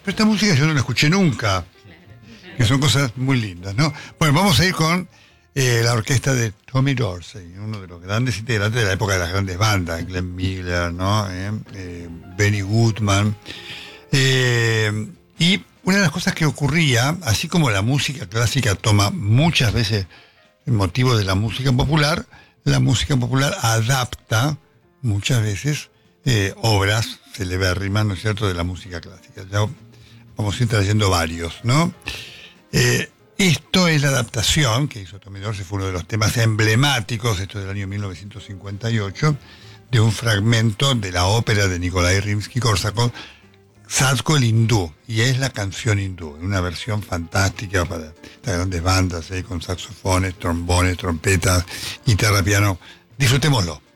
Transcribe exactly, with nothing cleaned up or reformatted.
pero esta música yo no la escuché nunca. Que son cosas muy lindas, ¿no? Bueno, vamos a ir con eh, la orquesta de Tommy Dorsey, uno de los grandes integrantes de la época de las grandes bandas, Glenn Miller, ¿no? Eh, eh, Benny Goodman. Eh, y una de las cosas que ocurría, así como la música clásica toma muchas veces el motivo de la música popular, la música popular adapta muchas veces eh, obras celebérrimas, ¿no es cierto?, de la música clásica. Ya vamos a ir trayendo varios, ¿no? Eh, esto es la adaptación que hizo Tommy Dorsey, fue uno de los temas emblemáticos, esto del año mil novecientos cincuenta y ocho, de un fragmento de la ópera de Nikolai Rimsky-Korsakov, Sadko el hindú, y es la canción hindú, una versión fantástica para estas grandes bandas, ¿eh? Con saxofones, trombones, trompetas, guitarra, piano. Disfrutémoslo.